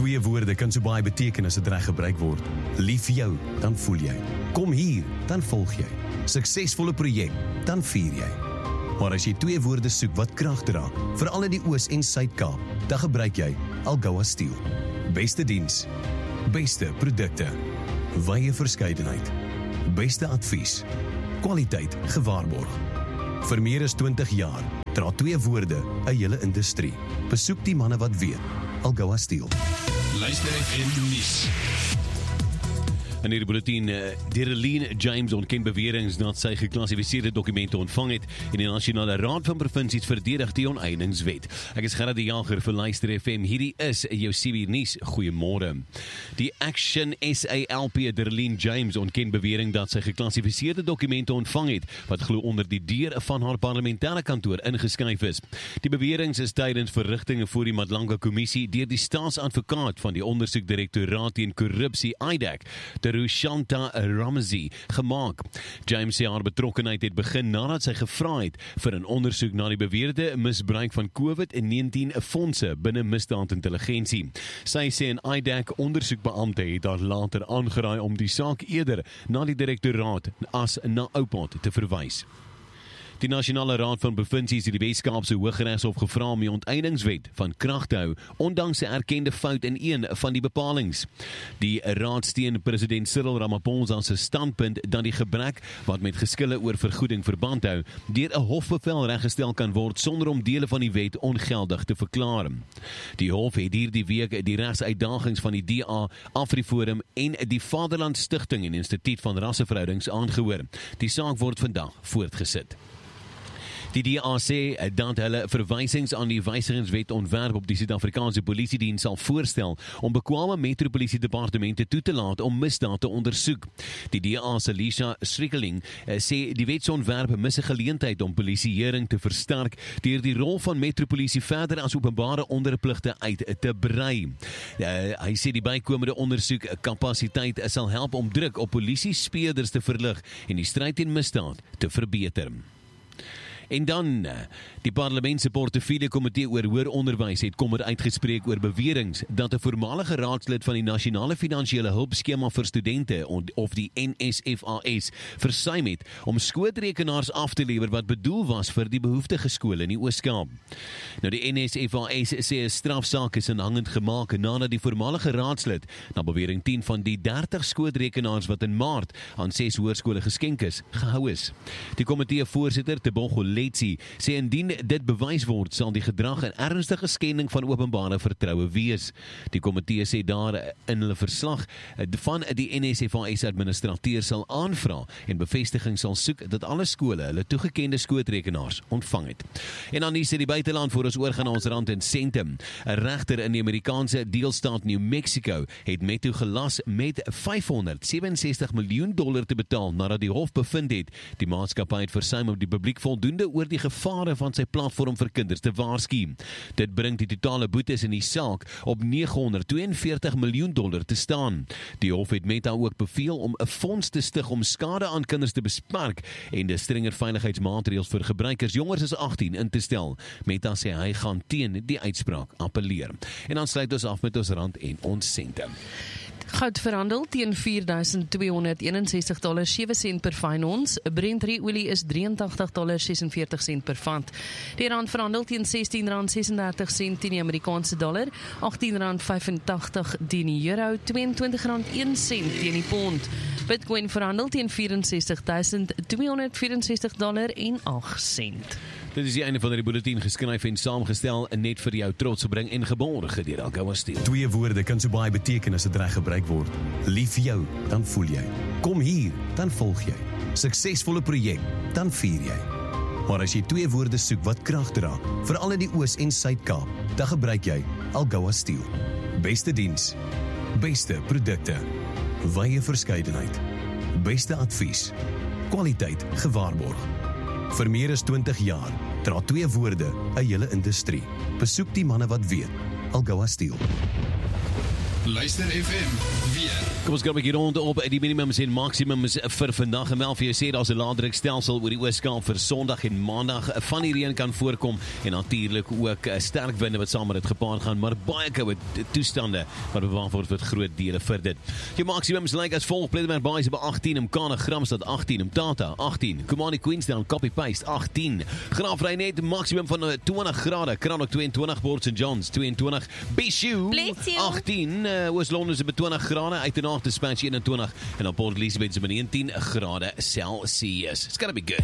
Twee woorde kan so baie beteken as dit reg gebruik word. Lief vir jou, dan voel jy. Kom hier, dan volg jy. Suksesvolle projek, dan vier jy. Maar as jy twee woorde soek wat krag dra, veral in die Oos- en Suid-Kaap, dan gebruik jy Algoa Steel. Beste diens, beste produkte, wye verskeidenheid, beste advies, kwaliteit gewaarborg. Vir meer as 20 jaar dra twee woorde 'n hele industrie. Besoek die manne wat weet. Algoa Steel. Luister FM nuus. In die bulletin, Derelien James ontken beweringe dat sy geklassifiseerde dokumente ontvang het en die Nasionale Raad van Provinsies verdedig die onteieningswet. Ek is Gerard die Jager vir Luister FM. Hierdie is jou CB nuus. Goeiemôre. Die Action SALP Derelien James ontken bewering dat sy geklassifiseerde dokumente ontvang het wat glo onder die deur van haar parlementêre kantoor ingeskuif is. Die beweringe is tydens verrigtinge voor die Madlanga Kommissie deur die staatsadvokaat van die Ondersoekdirektoraat teen Korrupsie IDAC, Rushanta Ramsey, gemaak. James sê haar betrokkenheid het begin nadat sy gevra het vir 'n ondersoek na die beweerde misbruik van COVID-19 fondse binne misdaadintelligensie. Sy sê 'n IDAC ondersoekbeampte het haar later aangeraai om die saak eerder na die direktoraat as na OPOD te verwys. Die Nasionale Raad van Provinsies het die Wes-Kaapse Hooggeregshof gevra om die onteieningswet van krag te hou, ondanks 'n erkende fout in een van die bepalings. Die raad steun president Cyril Ramaphosa se standpunt dat die gebrek wat met geskille oor vergoeding verband hou, deur 'n hofbevel reggestel kan word sonder om dele van die wet ongeldig te verklaar. Die hof het hierdie week die regsuitdagings van die DA, AfriForum en die Vaderland Stichting en Instituut van Rasseverhoudings aangehoor. Die saak word vandag voortgesit. Die DA sê dat hulle verwysings aan die wysigingswet ontwerp op die Suid-Afrikaanse Polisiediens sal voorstel om bekwame metropolisiedepartemente toe te laat om misdaad te ondersoek. Die DA se Lisa Strikeling sê die wetsontwerp mis 'n geleentheid om polisieering te versterk deur die rol van metropolisie verder as openbare onderpligte uit te brei. Hy sê die bykomende ondersoekkapasiteit sal help om druk op polisiespeerders te verlig en die stryd teen misdaad te verbeter. En dan, die parlement se portefeulje komitee oor hoër onderwys het kommer uitgespreek oor beweringe dat 'n voormalige raadslid van die Nasionale Finansiële Hulpskema vir Studente, of die NSFAS, versuim het om skootrekenaars af te lewer wat bedoel was vir die behoeftige skole in die Oos-Kaap. Nou, die NSFAS sê 'n strafsaak is aanhangend gemaak nadat die voormalige raadslid na bewering 10 van die 30 skootrekenaars wat in Maart aan 6 hoërskole geskenk is, gehou is. Die komitee voorsitter Tebogo sê indien dit bewys word, sal die gedrag 'n ernstige skending van openbare vertroue wees. Die komitee sê daar in hulle verslag van die NSFAS administrateur sal aanvra en bevestiging sal soek dat alle skole hulle toegekende skootrekenaars ontvang het. En dan sê die buiteland voor ons oorgaan na ons rand en sente. 'n Regter in die Amerikaanse deelstaat New Mexico het Meta gelas met $567 miljoen te betaal nadat die hof bevind het die maatskappy het versuim om die publiek voldoende oor die gevare van sy platform vir kinders te waarsku. Dit bring die totale boetes in die saak op $942 miljoen te staan. Die hof het Meta ook beveel om 'n fonds te stig om skade aan kinders te bespark en de strenger veiligheidsmaatreëls vir gebruikers jonger as 18 in te stel. Meta sê hy gaan teen die uitspraak appeleer. En dan sluit ons af met ons rand en ons sente. Goud verhandel teen $4,261.07 per fyn ons. Brent olie is $83.46 per vat. Die rand verhandel teen R16.36 teen die Amerikaanse dollar, R18.85 teen die euro, R22.01 teen die pond. Bitcoin verhandel teen $64,264.08. Dit is die einde van die bulletin, geskryf en saamgestel net vir jou trots gebring en geborg deur Algoa Steel. Twee woorde kan so baie beteken as dit reg gebruik word. Lief vir jou, dan voel jy. Kom hier, dan volg jy. Suksesvolle projek, dan vier jy. Maar as jy twee woorde soek wat krag dra, veral in die Oos- en Suid-Kaap, dan gebruik jy Algoa Steel. Beste diens, beste produkte, wye verskeidenheid, beste advies, kwaliteit gewaarborg. Vir meer as 20 jaar dra twee woorde 'n hele industrie. Besoek die manne wat weet. Algoa Steel. Luister FM. weer. Kom ons gaan 'n bietjie rond op die minimums en maksimums vir vandag. En wel vir jou sê, daar's 'n laadrukstelsel oor die Oos-Kaap vir Sondag en Maandag. Van die reën kan voorkom en natuurlik ook sterk winde wat saam met dit gepaard gaan, maar baie koue toestande wat bewaar word vir groot dele vir dit. Jou maksimums lyk as volg: Plettenberg Baai is by 18, Mkana Gramstad 18, Mtata 18, Komani Queenstown copy-paste 18, Graafrenet maksimum van 20 grade, Kranok 22, Port St Johns 22, Bishu 18, Oos-London is by 20 grade, Uitenaard Dispatch 21 en op Port Elizabeth is by 19 grade Celsius. It's gonna be good.